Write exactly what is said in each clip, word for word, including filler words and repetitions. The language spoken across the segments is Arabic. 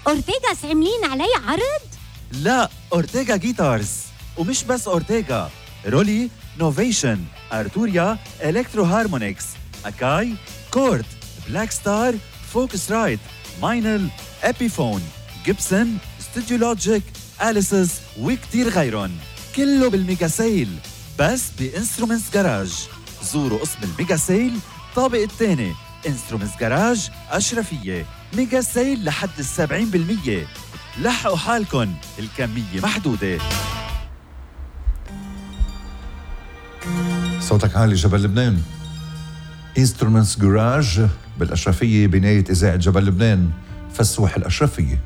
أورتيغاس عاملين علي عرض؟ لا، أورتيغا جيتارز. ومش بس أورتيغا، رولي، نوفيشن، أرتوريا، إلكترو هارمونيكس، أكاي، كورد، بلاك ستار، فوكس رايت، ماينل، إبيفون، جيبسون، ستوديو لوجيك، أليسز وكتير غيرون. كله بالميجا سيل بس بإنسترومنتس جراج. زوروا اسم الميجا سيل طابق الثاني، إنسترومنتس جراج أشرفية. ميجا سيل لحد السبعين بالمية. لحقوا حالكن، الكمية محدودة. صوتك عالي جبل لبنان. انسترومنتس جراج بالأشرفية بناية إذاعة جبل لبنان، فسوح الأشرفية.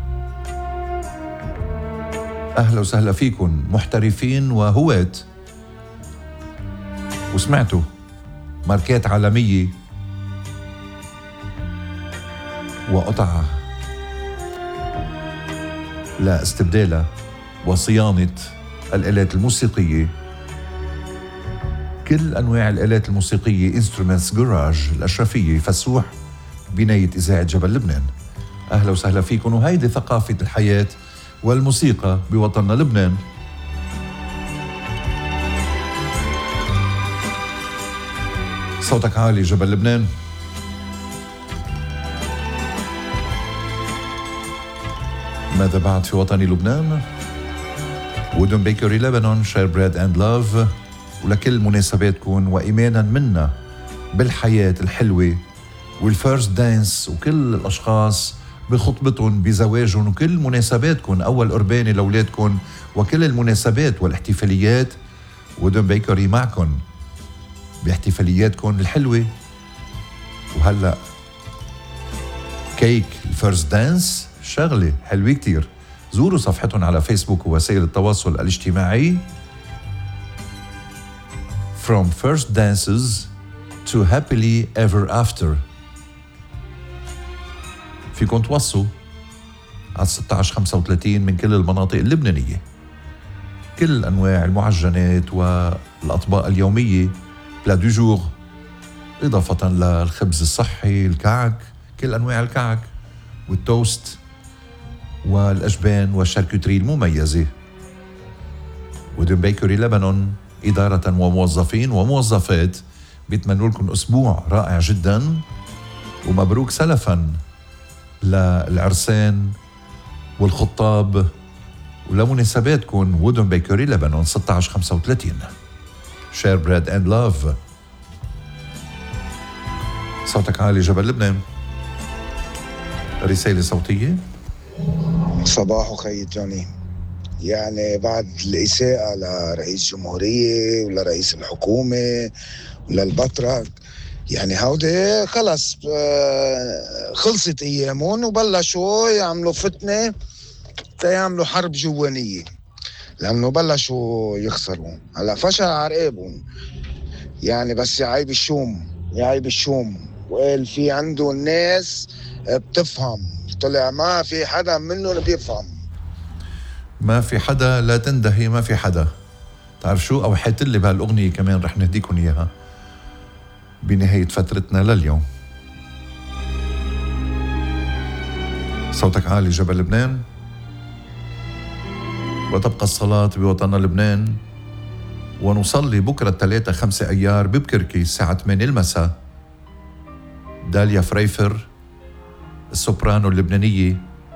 أهلا وسهلا فيكن محترفين وهواة. وسمعتوا ماركات عالمية وقطع لاستبدالها وصيانة الآلات الموسيقية. كل أنواع الآلات الموسيقية انسترومنتس جراج الأشرفية، فسوح بناية إذاعة جبل لبنان. أهلا وسهلا فيكم. وهيدي ثقافة الحياة والموسيقى بوطننا لبنان. صوتك عالي جبل لبنان. ماذا بعد في وطني لبنان؟ وودن بيكري لبنان، شير بريد اند لاف. ولكل مناسباتكم وإيمانا منا بالحياة الحلوة والفيرست دانس، وكل الأشخاص بخطبتهم بزواجهم وكل مناسباتكم، أول قربانة لأولادكم وكل المناسبات والاحتفاليات. وودن بيكري معكم باحتفالياتكم الحلوة. وهلأ كيك الفيرست دانس شغلة حلوة كتير. زوروا صفحتهم على فيسبوك ووسائل التواصل الاجتماعي. From first dances to happily ever after. فيكم توصوا على ستة عشر خمسة وثلاثين من كل المناطق اللبنانية. كل أنواع المعجنات والأطباق اليومية، بلا دو جور، إضافة للخبز الصحي، الكعك، كل أنواع الكعك والتوست والأجبان والشاركوتري المميزة. ودن بيكري لبنان إدارة وموظفين وموظفات بيتمنوا لكم أسبوع رائع جدا، ومبروك سلفا للعرسان والخطاب ولمناسباتكم. وودن بيكري لبنان ستة عشر خمسة وثلاثين. شير بريد اند لاف. صوتك عالي جبل لبنان. رسالة صوتية. صباح خي جوني. يعني بعد الإساءة لرئيس جمهورية ولا رئيس الحكومة ولا البطرك، يعني هودي خلص خلصت أيامهم وبلشوا يعملوا فتنة تيعملوا حرب جوانية، لأنه بلشوا يخسروا. هلا فشل عرقابهم، يعني بس يعيب الشوم يعيب الشوم وقال في عنده الناس بتفهم. طلع ما في حدا منهم بيفهم. ما في حدا، لا تندهي، ما في حدا. تعرف شو أوحيت لي بهالأغنية كمان رح نهديكم إياها بنهاية فترتنا لليوم. صوتك عالي جبل لبنان. وتبقى الصلاة بوطننا لبنان، ونصلي بكرة الثلاثة خمسة أيار ببكركي الساعة ثمانية المساء. داليا فريفر السوبرانو اللبنانية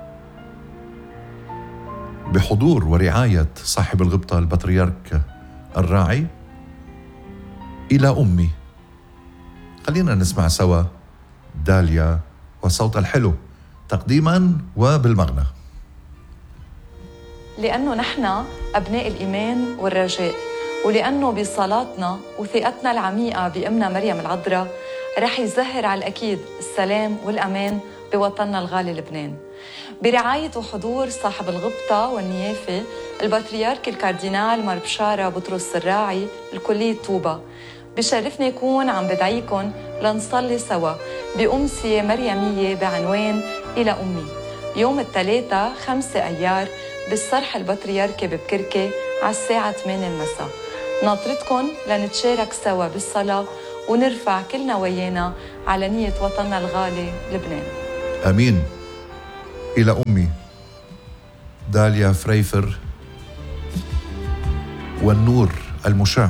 بحضور ورعاية صاحب الغبطة البطريرك الراعي إلى أمي. خلينا نسمع سوا داليا وصوتها الحلو تقديما وبالمغنى. لأنه نحن أبناء الإيمان والرجاء، ولأنه بصلاتنا وثقتنا العميقة بأمنا مريم العذراء رح يزهر على الأكيد السلام والأمان بوطننا الغالي لبنان. برعاية وحضور صاحب الغبطة والنيافة البطريرك الكاردينال مار بشارة بطرس الراعي الكلية طوبة، بشرفني يكون عم بدعيكم لنصلي سوا بأمسية مريمية بعنوان إلى أمي يوم الثلاثة خمسة أيار بالصرح البطريركي ببكركي على الساعة ثمانية المساء. ناطرتكم لنتشارك سوا بالصلاة ونرفع كل نوايانا على نية وطننا الغالي لبنان. آمين. إلى أمي داليا فريفر والنور المشع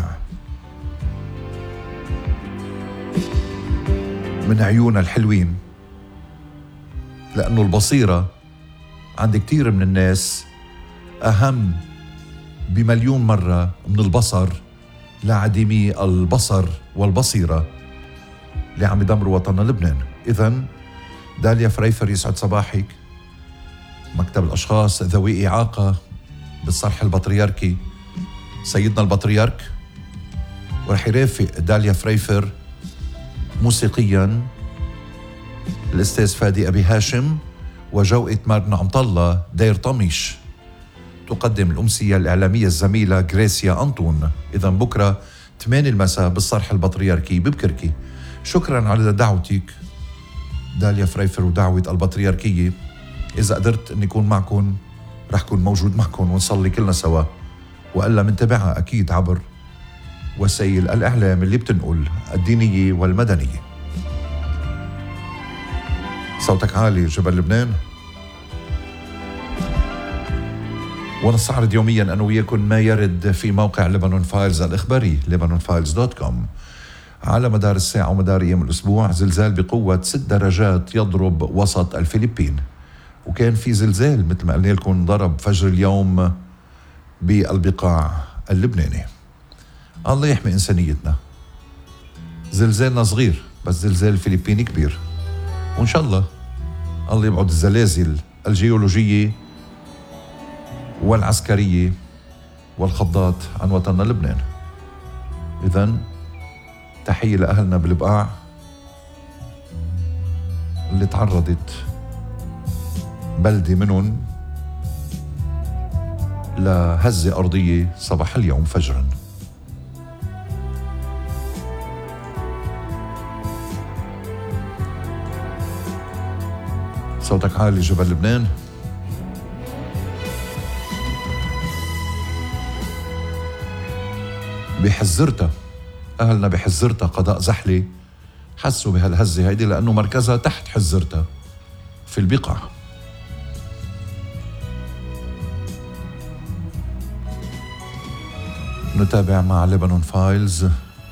من عيونها الحلوين، لأنه البصيرة عند كتير من الناس أهم بمليون مرة من البصر لعديمي البصر والبصيرة اللي عم يدمروا وطننا لبنان. إذن داليا فريفر يسعد صباحك. مكتب الأشخاص ذوي إعاقة بالصرح البطريركي سيدنا البطريرك، ورح يرافق داليا فريفر موسيقيا الأستاذ فادي أبي هاشم وجوقة مارنا عمطلة دير طميش. تقدم الأمسية الإعلامية الزميلة غريسيا أنطون. إذا بكرة ثمانية المساء بالصرح البطريركي ببكركي. شكرا على دعوتك داليا فريفر ودعوة البطريركية. إذا قدرت أن يكون معكم رح كون موجود معكم ونصلي كلنا سوا، وإلا منتابعها أكيد عبر وسائل الإعلام اللي بتنقل الدينية والمدنية. صوتك عالي جبل لبنان، ونستعرض يوميا أنا وياكم ما يرد في موقع لبنان فايلز الإخباري لبنان فايلز دوت كوم. على مدار الساعة ومدار أيام الأسبوع زلزال بقوة ست درجات يضرب وسط الفلبين، وكان في زلزال مثل ما قلنا لكم ضرب فجر اليوم بالبقاع اللبناني. الله يحمي إنسانيتنا. زلزالنا صغير بس زلزال الفلبين كبير، وإن شاء الله الله يبعد الزلازل الجيولوجية والعسكرية والخضات عن وطننا لبنان. إذن تحية لأهلنا بالبقاع اللي تعرضت بلدة منهم لهزة أرضية صباح اليوم فجراً. صوتك عالي جبل لبنان. بحزرتا أهلنا بحزرتا قضاء زحلة حسوا بهالهزة هيدي لأنه مركزها تحت حزرتا في البقعة. نتابع مع لبنان فايلز.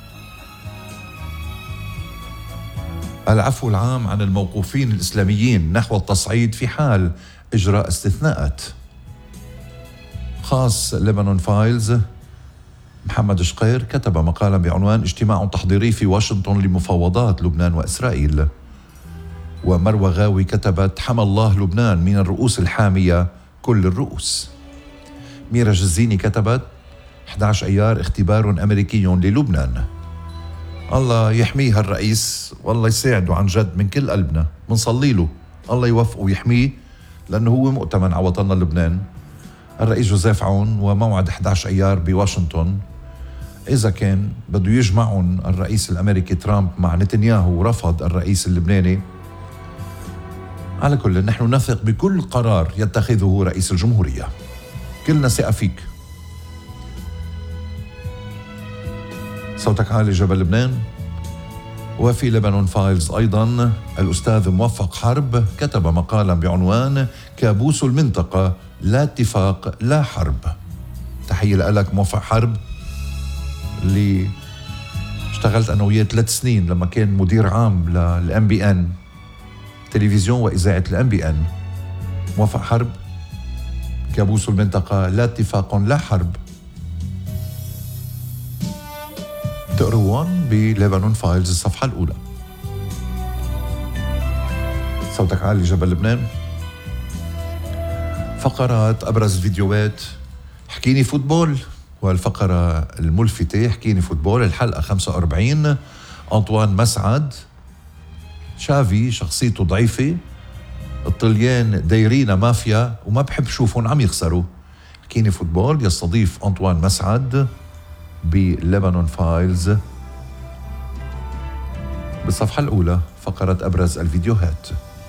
العفو العام عن الموقوفين الإسلاميين نحو التصعيد في حال إجراء استثناءات. خاص لبنان فايلز محمد شقير كتب مقالا بعنوان اجتماع تحضيري في واشنطن لمفاوضات لبنان وإسرائيل. ومروى غاوي كتبت حمى الله لبنان من الرؤوس الحامية كل الرؤوس. ميرا جزيني كتبت أحد عشر أيار اختبار أمريكي للبنان. الله يحميه الرئيس والله يساعده عن جد من كل قلبنا، منصلي له الله يوفقه ويحميه لأنه هو مؤتمن على وطننا لبنان. الرئيس جوزيف عون وموعد أحد عشر أيار بواشنطن. إذا كان بده يجمعون الرئيس الأمريكي ترامب مع نتنياهو ورفض الرئيس اللبناني، على كل نحن نثق بكل قرار يتخذه رئيس الجمهورية. كلنا ثقة فيك. صوتك عالي جبل لبنان. وفي لبنان فايلز أيضا الأستاذ موفق حرب كتب مقالا بعنوان كابوس المنطقة لا اتفاق لا حرب. تحية لك موفق حرب اللي اشتغلت أنا وياه ثلاث سنين لما كان مدير عام للأم بي أن تلفزيون وإذاعة الأم بي أن. موفق حرب كابوس المنطقة لا اتفاق لا حرب. تقروان بلبنان فايلز الصفحة الأولى. صوتك عالي جبل لبنان. فقرات أبرز فيديوهات حكيني فوتبول، والفقرة الملفتة حكيني فوتبول الحلقة خمسة وأربعين. أنطوان مسعد شافي شخصيته ضعيفة، الطليان دايرين مافيا وما بحب شوفهم عم يخسروا. حكيني فوتبول يستضيف أنطوان مسعد بلبنان فايلز بالصفحة الأولى فقرة أبرز الفيديوهات.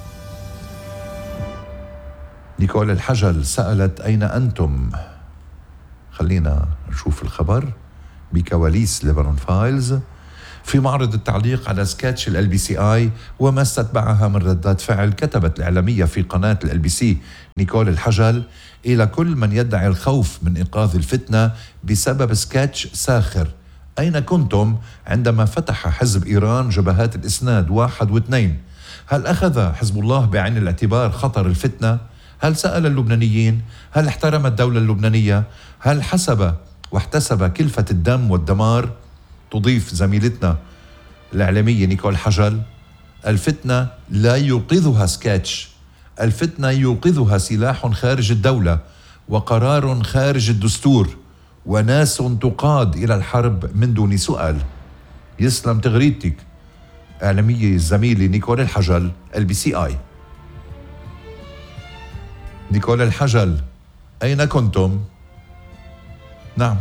نيكول الحجل سألت أين أنتم؟ خلينا نشوف الخبر بكواليس لبنان فايلز. في معرض التعليق على سكتش ال بي سي آي وما استتبعها من ردات فعل، كتبت الإعلامية في قناة ال بي سي نيكول الحجل: إلى كل من يدعي الخوف من إيقاظ الفتنة بسبب سكتش ساخر، أين كنتم عندما فتح حزب إيران جبهات الإسناد واحد واثنين؟ هل أخذ حزب الله بعين الاعتبار خطر الفتنة؟ هل سأل اللبنانيين؟ هل احترم الدولة اللبنانية؟ هل حسب واحتسب كلفة الدم والدمار؟ تضيف زميلتنا الإعلامية نيكول حجل: الفتنة لا يوقظها سكتش، الفتنة يوقظها سلاح خارج الدولة وقرار خارج الدستور وناس تقاد إلى الحرب من دون سؤال. يسلم تغريدتك إعلامية الزميلة نيكول الحجل، ال بي سي آي. نيكول الحجل: أين كنتم؟ نعم،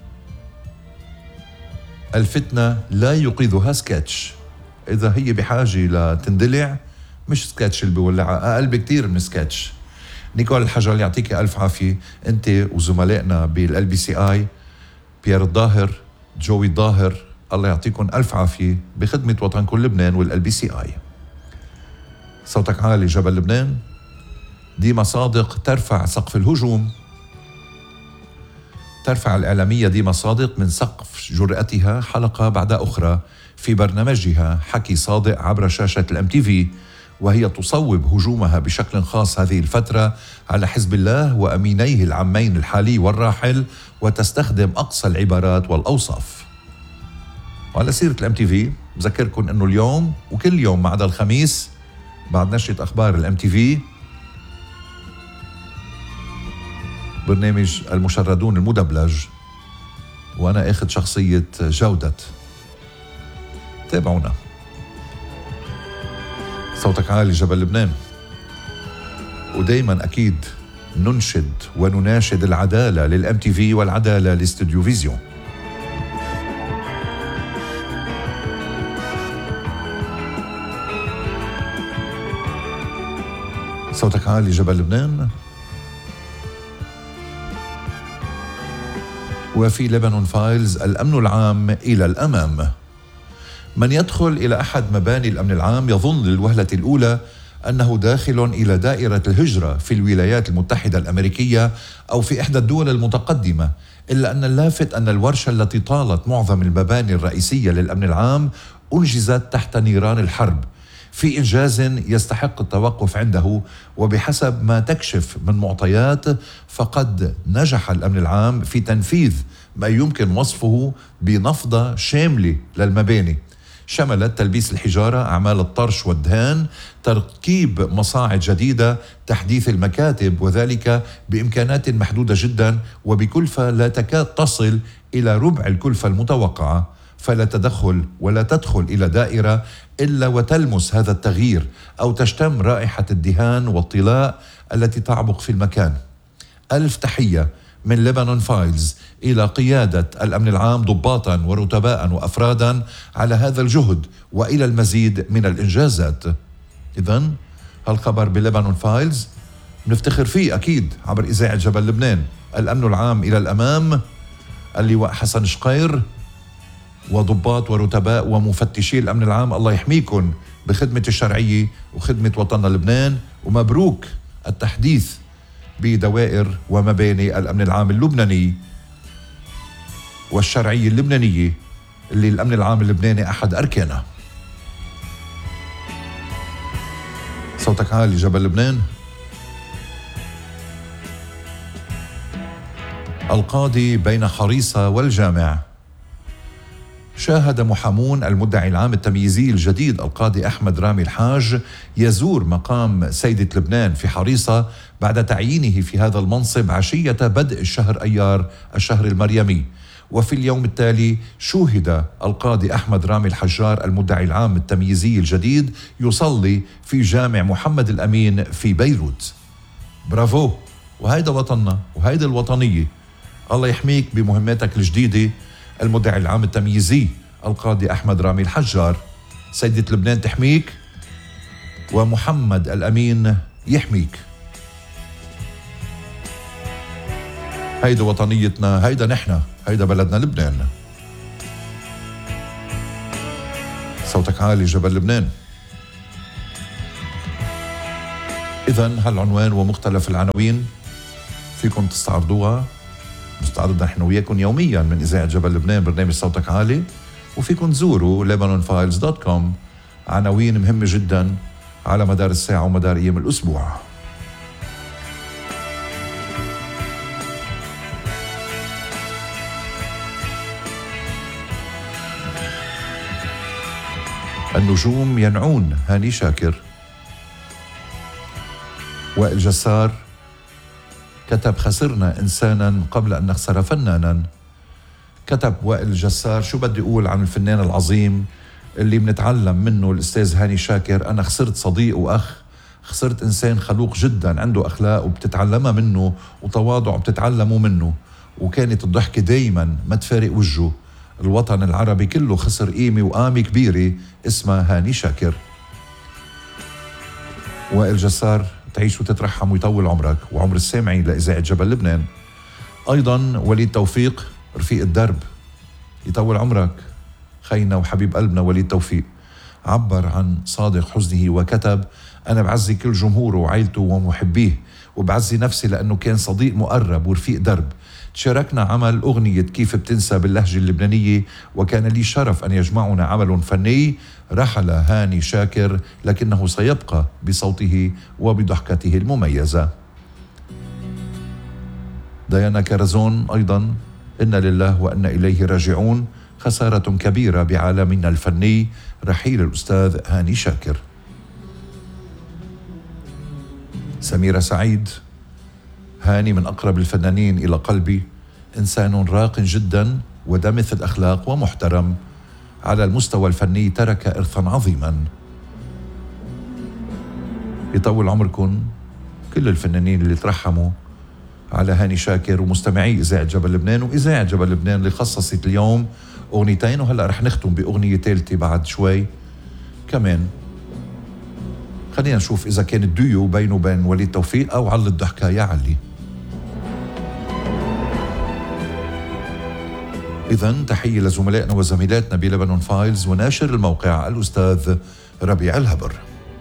الفتنة لا يوقظها سكتش، إذا هي بحاجة لتندلع مش سكتش اللي بيولعها، أقل بكتير من سكتش. نيكول الحجل يعطيك ألف عافية، أنت وزملائنا بالال بي سي آي، بيير الظاهر، جوي الظاهر، الله يعطيكم ألف عافية بخدمة وطنكم لبنان والال بي سي آي. صوتك عالي جبل لبنان. ديما صادق ترفع سقف الهجوم. ترفع الإعلامية ديما صادق من سقف جرأتها حلقة بعد أخرى في برنامجها حكي صادق عبر شاشة الام تي في، وهي تصوب هجومها بشكل خاص هذه الفترة على حزب الله وأمينيه العمين الحالي والراحل، وتستخدم أقصى العبارات والأوصاف. وعلى سيرة الام تي في بذكركم أنه اليوم وكل يوم ما عدا الخميس بعد نشرة أخبار الام تي في برنامج المشردون المدبلج، وأنا أخذ شخصية جودة. تابعونا. صوتك عالي جبل لبنان. ودايما أكيد ننشد ونناشد العدالة للام تي في والعدالة لاستوديو فيزيون. صوتك عالي جبل لبنان. وفي لبنان فايلز: الأمن العام إلى الأمام. من يدخل إلى أحد مباني الأمن العام يظن للوهلة الأولى أنه داخل إلى دائرة الهجرة في الولايات المتحدة الأمريكية أو في إحدى الدول المتقدمة، إلا أن اللافت أن الورشة التي طالت معظم المباني الرئيسية للأمن العام أنجزت تحت نيران الحرب، في إنجاز يستحق التوقف عنده. وبحسب ما تكشف من معطيات فقد نجح الأمن العام في تنفيذ ما يمكن وصفه بنفضة شاملة للمباني، شملت تلبيس الحجارة، أعمال الطرش والدهان، تركيب مصاعد جديدة، تحديث المكاتب، وذلك بإمكانات محدودة جدا وبكلفة لا تكاد تصل إلى ربع الكلفة المتوقعة. فلا تدخل ولا تدخل إلى دائرة إلا وتلمس هذا التغيير أو تشتم رائحة الدهان والطلاء التي تعبق في المكان. ألف تحية من لبنان فايلز إلى قيادة الأمن العام ضباطا ورتباء وأفرادا على هذا الجهد وإلى المزيد من الإنجازات. إذن هالخبر بلبنان فايلز نفتخر فيه أكيد عبر إذاعة جبل لبنان. الأمن العام إلى الأمام، اللواء حسن شقير وضباط ورتباء ومفتشي الأمن العام، الله يحميكم بخدمة الشرعية وخدمة وطننا لبنان، ومبروك التحديث بدوائر ومباني الأمن العام اللبناني والشرعية اللبنانية اللي الأمن العام اللبناني أحد أركانه. صوتك عالي جبل لبنان. القاضي بين حريصة والجامع. شاهد محامون المدعي العام التمييزي الجديد القاضي أحمد رامي الحاج يزور مقام سيدة لبنان في حريصة بعد تعيينه في هذا المنصب عشية بدء الشهر أيار الشهر المريمي. وفي اليوم التالي شوهد القاضي أحمد رامي الحجار المدعي العام التمييزي الجديد يصلي في جامع محمد الأمين في بيروت. برافو، وهيدا وطننا وهيدا الوطنية. الله يحميك بمهماتك الجديدة المدعي العام التمييزي القاضي أحمد رامي الحجار. سيدة لبنان تحميك ومحمد الأمين يحميك. هيدا وطنيتنا، هيدا نحن، هيدا بلدنا لبنان. صوتك عالي جبل لبنان. إذن هالعنوان ومختلف العناوين فيكم تستعرضوها، مستعرض نحن وياكم يوميا من إذاعة جبل لبنان برنامج صوتك عالي، وفيكم تزوروا ليبانون فايلز دوت كوم، عناوين مهمة جدا على مدار الساعة ومدار أيام الأسبوع. النجوم ينعون هاني شاكر. وائل جسار كتب خسرنا إنسانا قبل أن نخسر فنانا. كتب وائل جسار شو بدي أقول عن الفنان العظيم اللي بنتعلم منه الأستاذ هاني شاكر. أنا خسرت صديق وأخ، خسرت إنسان خلوق جدا عنده أخلاق وبتتعلمها منه وتواضع بتتعلموا منه، وكانت الضحكة دايما ما تفارق وجهه. الوطن العربي كله خسر قيمة وقامة كبيرة اسمها هاني شاكر. وائل جسار تعيش وتترحم ويطول عمرك وعمر السامعين لإذاعة جبل لبنان. أيضا وليد توفيق رفيق الدرب، يطول عمرك خينا وحبيب قلبنا وليد توفيق، عبر عن صادق حزنه وكتب: أنا بعزي كل جمهوره وعائلته ومحبيه، وبعزي نفسي لأنه كان صديق مقرب ورفيق درب. تشاركنا عمل أغنية كيف بتنسى باللهجة اللبنانية، وكان لي شرف أن يجمعنا عمل فني. رحل هاني شاكر لكنه سيبقى بصوته وبضحكته المميزة. ديانا كرزون أيضا: إن لله وإنا إليه راجعون، خسارة كبيرة بعالمنا الفني رحيل الأستاذ هاني شاكر. سميرة سعيد: هاني من أقرب الفنانين إلى قلبي، إنسان راق جدا ودمث الأخلاق ومحترم. على المستوى الفني ترك إرثا عظيما. يطول عمركم كل الفنانين اللي ترحموا على هاني شاكر ومستمعي إذاعة جبل لبنان. وإذاعة جبل لبنان اللي خصصت اليوم أغنيتين، وهلأ رح نختم بأغنية ثالثة بعد شوي كمان. خلينا نشوف إذا كان الديو بينه وبين وليد توفيق أو علي الضحكة يا علي. إذن تحية لزملائنا وزميلاتنا بلبنان فايلز وناشر الموقع الأستاذ ربيع الهبر.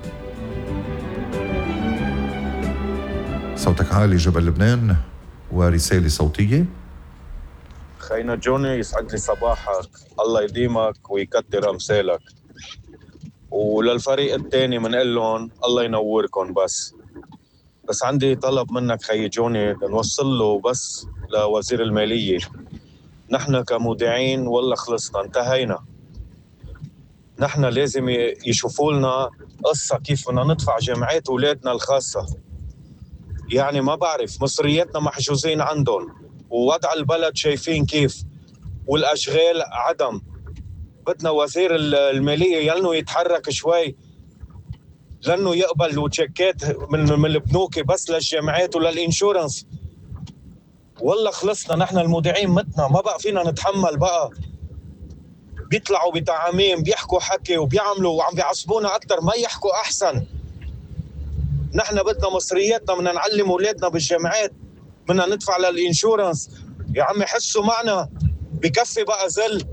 صوتك عالي جبل لبنان ورسالة صوتية. خينا جوني، يسعد لي صباحك، الله يديمك ويكتر أمثالك. وللفريق الثاني منقول لهم الله ينوركم. بس بس عندي طلب منك خي جوني، نوصل له بس لوزير المالية. نحن كمودعين والله خلصنا، انتهينا. نحن لازم يشوفوا لنا قصة كيف بدنا ندفع جامعات أولادنا الخاصة. يعني ما بعرف، مصرياتنا محجوزين عندهم، ووضع البلد شايفين كيف، والأشغال عدم. بدنا وزير المالية يلنو يتحرك شوي، لأنه يقبل وتشيكات من من البنوك بس للجامعات وللإنشورنس. والله خلصنا، نحن المودعين متنا، ما بقى فينا نتحمل بقى. بيطلعوا بتعاميم بيحكوا حكي وبيعملوا وعم بيعصبونا أكتر ما يحكوا أحسن. نحن بدنا مصرياتنا، بدنا نعلم أولادنا بالجامعات، بدنا ندفع للإنشورنس. يا عمي حسوا معنا، بكفي بقى زل.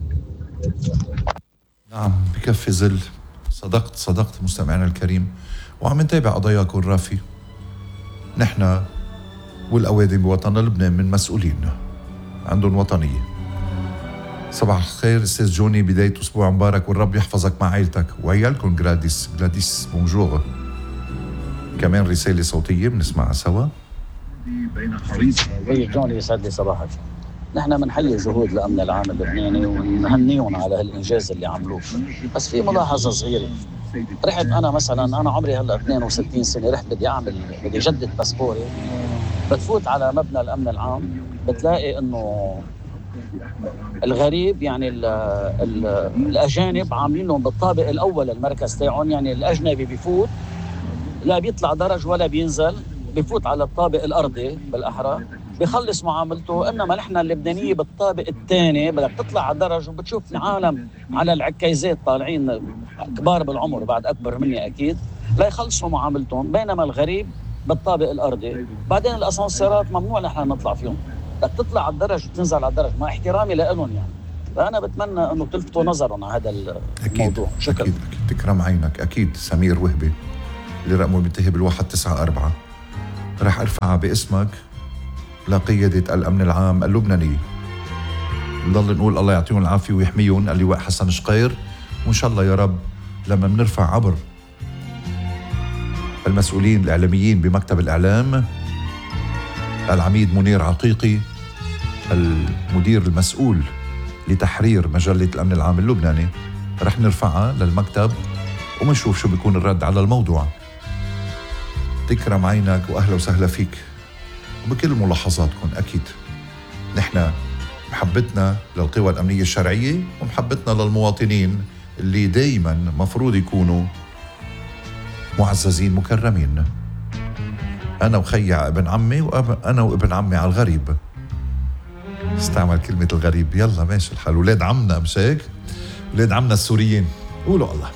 نعم بكفي زل. صدقت صدقت مستمعنا الكريم، وعم نتابع قضاياكم الرافي. نحن والأوادم بوطن لبنان من مسؤولين عندهم وطنية. صباح الخير أستاذ جوني، بداية أسبوع مبارك والرب يحفظك مع عائلتك وعيالكم. جلاديس جلاديس بونجور. كمان رسالة صوتية بنسمعها سوا. هي جوني يسعد لي صباحك. نحن بنحيي جهود الأمن العام اللبناني ونهنيهم على هالإنجاز اللي عملوه، بس في ملاحظة صغيرة. رحت أنا مثلا، أنا عمري هلا اثنين وستين سنة، رحت بدي أعمل بدي أجدد باسبوري، بتفوت على مبنى الأمن العام بتلاقي إنه الغريب يعني ال ال الأجانب عاملين لهم بالطابق الأول المركز تاعهم، يعني الأجنبي بيفوت لا بيطلع درج ولا بينزل، بيفوت على الطابق الأرضي بالأحرى بيخلص معاملته. إنما نحن اللبنانية بالطابق الثاني بدك تطلع على الدرج وبتشوف العالم على العكايزات طالعين كبار بالعمر بعد أكبر مني أكيد لا يخلصوا معاملتهم، بينما الغريب بالطابق الأرضي. بعدين الأسانسيرات ممنوع نحن نطلع فيهم، بدك تطلع على الدرج وتنزل على الدرج، مع احترامي لهم يعني. فأنا بتمنى أنه تلفتوا نظرهم على هذا الموضوع. أكيد. شكرا. أكيد أكيد تكرم عينك. أكيد سمير وهبي اللي رقمه بينتهي بالواحد تسعة أربعة رح أرفعها باسمك لقيادة الأمن العام اللبناني. نضل نقول الله يعطيهم العافية ويحميهم اللواء حسن شقير، وإن شاء الله يا رب لما بنرفع عبر المسؤولين الإعلاميين بمكتب الإعلام العميد منير عقيقي المدير المسؤول لتحرير مجلة الأمن العام اللبناني، رح نرفعها للمكتب ومنشوف شو بيكون الرد على الموضوع. تكرم عينك وأهلا وسهلا فيك وبكل ملاحظاتكم. أكيد نحن محبتنا للقوى الأمنية الشرعية ومحبتنا للمواطنين اللي دايما مفروض يكونوا معززين مكرمين. أنا وخيع ابن عمي وأنا وابن عمي على الغريب. استعمل كلمة الغريب. يلا ماشي الحال، ولاد عمنا مش هيك؟ ولاد عمنا السوريين. قولوا الله.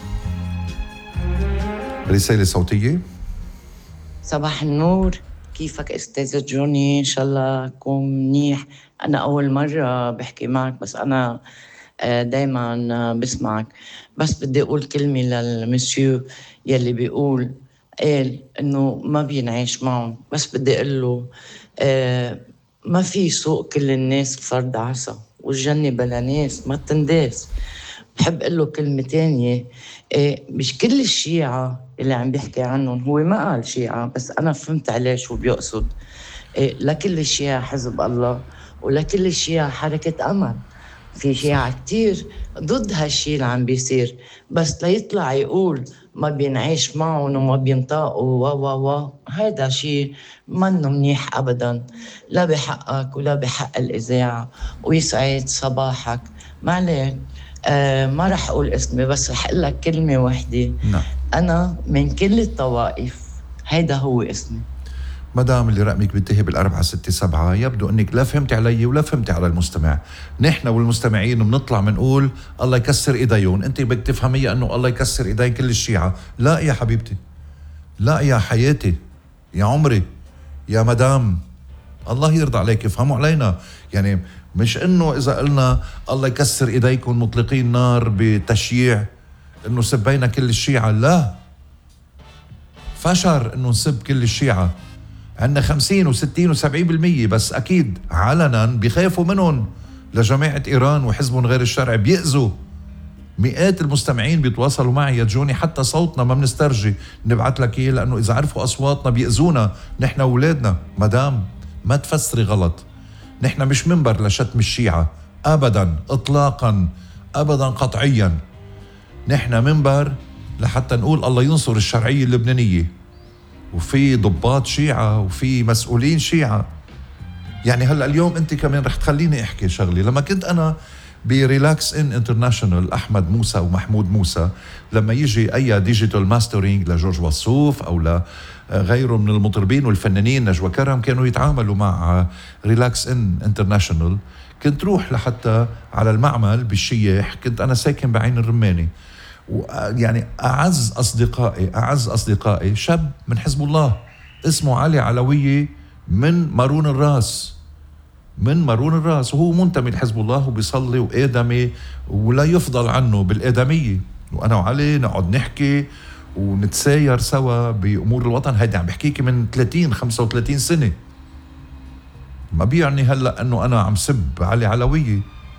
رسالة صوتية. صباح النور، كيفك أستاذ جوني؟ إن شاء الله أكون منيح. أنا أول مرة بحكي معك بس أنا دايما بسمعك. بس بدي أقول كلمة للمسيو يلي بيقول قال إنه ما بينعيش معهم. بس بدي أقول له آه ما في سوق كل الناس فرد عصا، والجنة بلا ناس ما تنداس. بحب أقول له كلمة تانية، آه مش كل الشيعة اللي عم بيحكي عنهم، هو ما قال شيعة بس أنا فهمت عليه شو بيقصد. آه لكل الشيعة حزب الله ولكل الشيعة حركة أمل. في شيعة كتير ضد هالشي اللي عم بيصير، بس ليطلع يقول ما بينعيش معهم وما بينطاقوا و و و هذا شيء منه منيح أبدا، لا بحقك ولا بحق الإذاعة. ويسعد صباحك. ما عليك آه ما رح أقول اسمي بس رح أقول لك كلمة واحدة. نعم. أنا من كل الطوائف، هيدا هو اسمي. مدام اللي رقمك بينتهي بالأربعة ستة سبعة يبدو أنك لا فهمتي علي ولا فهمتي على المستمع. نحن والمستمعين بنطلع منقول الله يكسر إيديهم، أنت بدك تفهمي أنه الله يكسر إيدي كل الشيعة. لا يا حبيبتي، لا يا حياتي، يا عمري، يا مدام، الله يرضى عليك افهموا علينا. يعني مش أنه إذا قلنا الله يكسر إيديكم مطلقين نار بتشييع أنه سبينا كل الشيعة. لا، فشر أنه نسب كل الشيعة. عندنا خمسين وستين وسبعين بالمية بس أكيد علنا بيخافوا منهم لجماعة إيران وحزبهم غير الشرعي، بيأذوا. مئات المستمعين بيتواصلوا معي يا جوني، حتى صوتنا ما بنسترجي نبعث لك إيه لأنه إذا عرفوا أصواتنا بيأذونا نحن وولادنا. مدام ما تفسري غلط، نحن مش منبر لشتم الشيعة أبدا إطلاقا أبدا قطعيا. نحن منبر لحتى نقول الله ينصر الشرعية اللبنانية، وفي ضباط شيعة وفي مسؤولين شيعة. يعني هلأ اليوم أنت كمان رح تخليني أحكي شغلي. لما كنت أنا بريلاكس إن انترناشنال أحمد موسى ومحمود موسى، لما يجي أي ديجيتال ماسترينج لجورج وصوف أو لغيره من المطربين والفنانين نجوى كرم كانوا يتعاملوا مع ريلاكس إن انترناشنال، كنت روح لحتى على المعمل بالشياح. كنت أنا ساكن بعين الرماني، ويعني أعز أصدقائي أعز أصدقائي شاب من حزب الله اسمه علي علوية من مارون الراس من مارون الراس وهو منتمي لحزب الله وبيصلي وآدمي ولا يفضل عنه بالآدمية. وأنا وعلي نقعد نحكي ونتساير سوا بأمور الوطن. هيدا عم بحكيكي من ثلاثين خمسة وثلاثين سنة. ما بيعني هلأ أنه أنا عم سب علي علوية.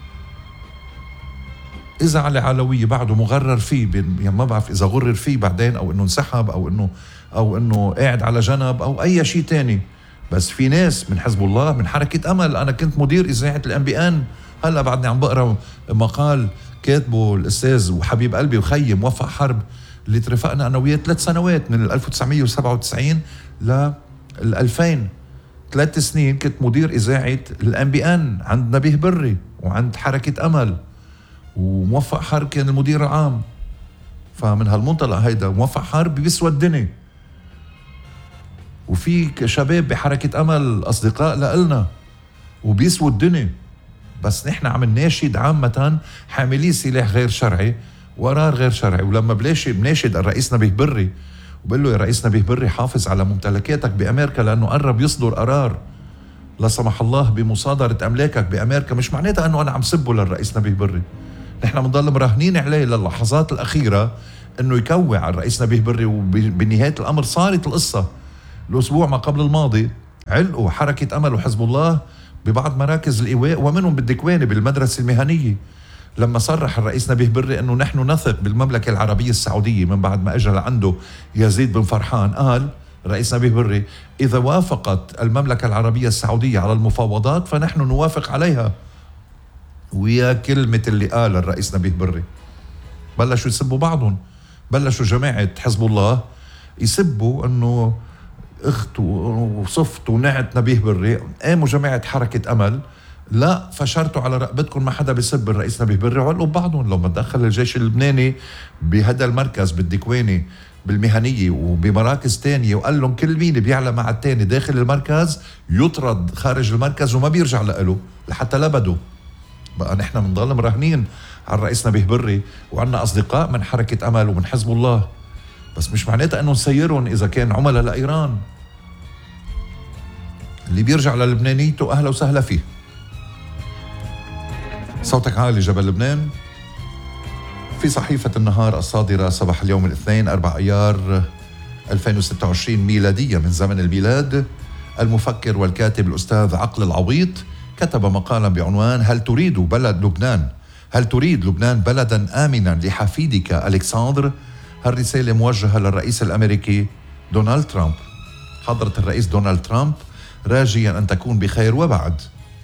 إذا علي علوية بعده مغرر فيه، يعني ما بعرف إذا غرر فيه بعدين أو إنه انسحب أو إنه أو إنه قاعد على جنب أو أي شيء تاني، بس في ناس من حزب الله من حركة أمل. أنا كنت مدير إذاعة الأنبيان، هلأ بعدني عم بقرأ مقال كاتبه الأستاذ وحبيب قلبي وخيي موفق حرب اللي ترافقنا أنا وياه ثلاث سنوات من ألف وتسعمية وسبعة وتسعين للألفين، ثلاث سنين كنت مدير إذاعة الأنبيان عند نبيه بري وعند حركة أمل، وموفق حرب كان المدير العام. فمن هالمنطلق هيدا موفق حرب بيسوى الدنيا، وفي شباب بحركة أمل أصدقاء لقلنا وبيسوى الدنيا. بس نحن عم نناشد عامة حاملي سلاح غير شرعي وقرار غير شرعي. ولما بلاش بناشد الرئيس نبيه بري وبقول له يا رئيس نبيه بري حافظ على ممتلكاتك بأمريكا لأنه قرب يصدر قرار لا سمح الله بمصادرة أملاكك بأمريكا، مش معناتها أنه أنا عم سبه للرئيس نبيه بري. نحن بنضل مراهنين عليه للحظات الأخيرة أنه يكوع الرئيس نبيه بري، وبنهاية الأمر صارت القصة. الأسبوع ما قبل الماضي علقوا حركة أمل وحزب الله ببعض مراكز الإيواء ومنهم بالدكواني بالمدرسة المهنية، لما صرح الرئيس نبيه بري أنه نحن نثق بالمملكة العربية السعودية من بعد ما أجى لعنده يزيد بن فرحان. قال الرئيس نبيه بري إذا وافقت المملكة العربية السعودية على المفاوضات فنحن نوافق عليها. ويا كلمة اللي قال الرئيس نبيه بري، بلشوا يسبوا بعضهم، بلشوا جماعة حزب الله يسبوا أنه اخت وصفت ونعت نبيه بري. قاموا جماعة حركة أمل لا فشرتوا على رقبتكم ما حدا بيسب الرئيس نبيه بري، وعلقوا ببعضهم. لو ما تدخل الجيش اللبناني بهذا المركز بالدكواني بالمهنية وبمراكز تانية وقال لهم كل مين بيعلى مع التاني داخل المركز يطرد خارج المركز وما بيرجع لقله لحتى لبده. بقى نحن بنضل مراهنين على الرئيس نبيه بري، وعنا أصدقاء من حركة أمل ومن حزب الله، بس مش معناتها أنه نسيرهم إذا كان عملاء لإيران. اللي بيرجع للبنانيته أهلا وسهلا فيه. صوتك عالي جبل لبنان. في صحيفة النهار الصادرة صباح اليوم الاثنين أربعة أيار ألفين وستة وعشرين ميلادية من زمن الميلاد، المفكر والكاتب الأستاذ عقل العويط كتب مقالا بعنوان هل تريد بلد لبنان هل تريد لبنان بلدا آمنا لحفيدك ألكسندر؟ هالرسالة موجهة للرئيس الأمريكي دونالد ترامب. حضرة الرئيس دونالد ترامب راجيا أن تكون بخير، وبعد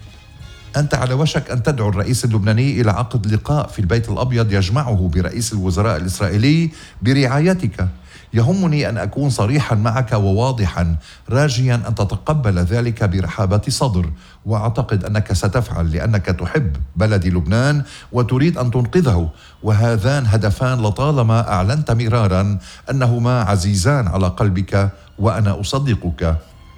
أنت على وشك أن تدعو الرئيس اللبناني إلى عقد لقاء في البيت الأبيض يجمعه برئيس الوزراء الإسرائيلي برعايتك. يهمني أن أكون صريحا معك وواضحا، راجيا أن تتقبل ذلك برحابة صدر، وأعتقد أنك ستفعل لأنك تحب بلدي لبنان وتريد أن تنقذه، وهذان هدفان لطالما أعلنت مرارا أنهما عزيزان على قلبك وأنا أصدقك.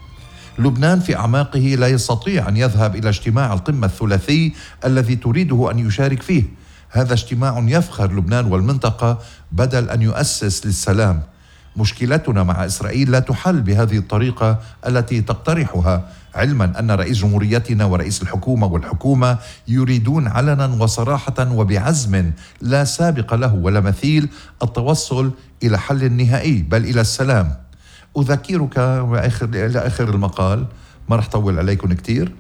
لبنان في أعماقه لا يستطيع أن يذهب إلى اجتماع القمة الثلاثي الذي تريده أن يشارك فيه. هذا اجتماع يفخر لبنان والمنطقة بدل أن يؤسس للسلام. مشكلتنا مع إسرائيل لا تحل بهذه الطريقة التي تقترحها، علما أن رئيس جمهوريتنا ورئيس الحكومة والحكومة يريدون علنا وصراحة وبعزم لا سابق له ولا مثيل التوصل إلى حل نهائي بل إلى السلام. أذكرك إلى آخر المقال، ما رح طول عليكم كتير.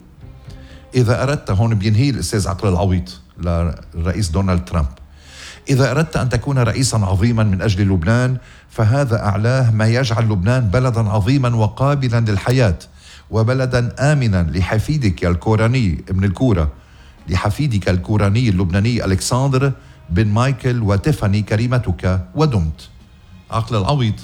إذا أردت، هون بينهي الأستاذ عقل العويط للرئيس دونالد ترامب، إذا أردت أن تكون رئيسا عظيما من أجل لبنان فهذا أعلاه ما يجعل لبنان بلدا عظيما وقابلا للحياة، وبلدا آمنا لحفيدك الكوراني ابن الكورة لحفيدك الكوراني اللبناني ألكسندر بن مايكل وتيفاني كريمتك، ودمت. عقل العويط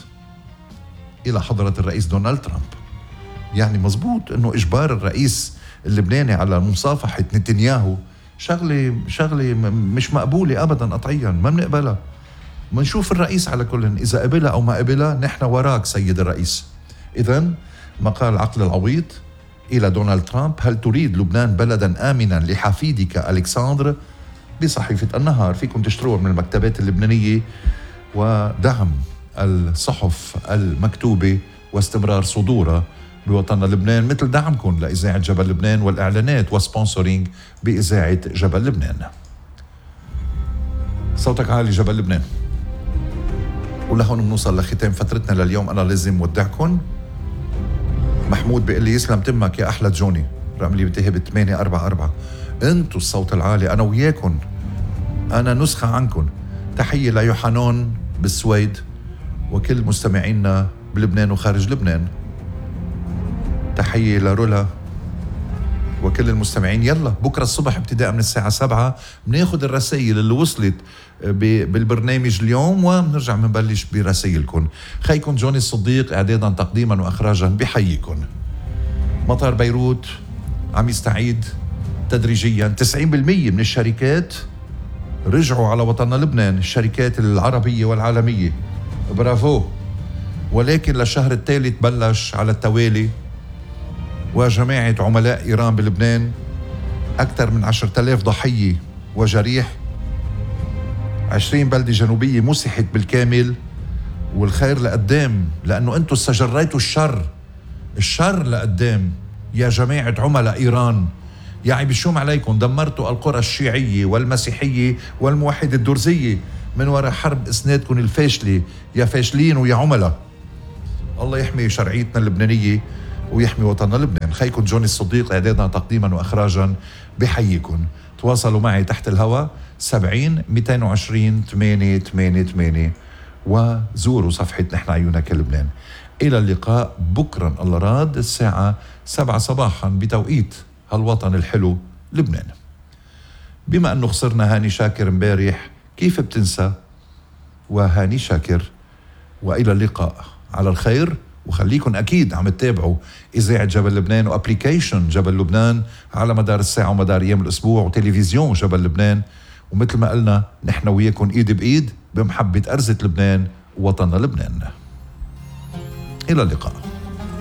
إلى حضرة الرئيس دونالد ترامب. يعني مزبوط أنه إجبار الرئيس اللبناني على مصافحة نتنياهو شغلة شغلة مش مقبولة أبدا قطعيا، ما بنقبلها. منشوف الرئيس على كل، إذا قبلها أو ما قبلها نحن وراك سيد الرئيس. إذن مقال عقل العويط إلى دونالد ترامب هل تريد لبنان بلدا آمنا لحفيدك ألكسندر؟ بصحيفة النهار، فيكم تشتروها من المكتبات اللبنانية ودعم الصحف المكتوبة واستمرار صدورها بوطننا لبنان، مثل دعمكم لإذاعة جبل لبنان والإعلانات وسبونسورينج بإذاعة جبل لبنان. صوتك عالي جبل لبنان. ولهون بنوصل لختام فترتنا لليوم. أنا لازم ودعكم. محمود بيقول لي يسلم تمك يا أحلى جوني، رقم لي بتهي ب ثمانية أربعة أربعة. انتو الصوت العالي، أنا وياكم، أنا نسخة عنكم. تحية ليوحنون بالسويد وكل مستمعينا بلبنان وخارج لبنان. تحية لرولا وكل المستمعين. يلا بكرة الصبح ابتداء من الساعة سبعة بناخد الرسائل اللي وصلت بالبرنامج اليوم وبنرجع بنبلش برسائلكم. خيكم جوني الصديق إعدادا تقديما وإخراجا بحييكم. مطار بيروت عم يستعيد تدريجيا. تسعين بالمية من الشركات رجعوا على وطننا لبنان، الشركات العربية والعالمية، برافو. ولكن للشهر الثالث بلش على التوالي وجماعة عملاء إيران بلبنان أكثر من عشرة آلاف ضحية وجريح. عشرين بلدة جنوبية مسحت بالكامل، والخير لقدام، لأنه أنتوا استجريتوا الشر الشر لقدام. يا جماعة عملاء إيران، يا عيب الشوم عليكم، دمرتوا القرى الشيعية والمسيحية والموحدة الدرزية من وراء حرب إسنادكم الفاشلة، يا فاشلين ويا عملاء. الله يحمي شرعيتنا اللبنانية ويحمي وطننا لبنان. خيكم جوني الصديق، إعدادنا تقديما وإخراجا، بحييكم. تواصلوا معي تحت الهواء سبعين مئتين وعشرين ثمانية ثمانية ثمانية، وزوروا صفحة نحن عيونك لبنان. إلى اللقاء بكرا الله راد الساعة سبعة صباحا بتوقيت هالوطن الحلو لبنان. بما أنه خسرنا هاني شاكر امبارح، كيف بتنسى؟ وهاني شاكر، وإلى اللقاء على الخير. وخليكن أكيد عم تتابعوا إذاعة جبل لبنان وأبليكيشن جبل لبنان على مدار الساعة ومدار أيام الأسبوع، وتلفزيون جبل لبنان. ومثل ما قلنا نحن وياكن إيد بإيد بمحبة أرزة لبنان ووطننا لبنان. إلى اللقاء.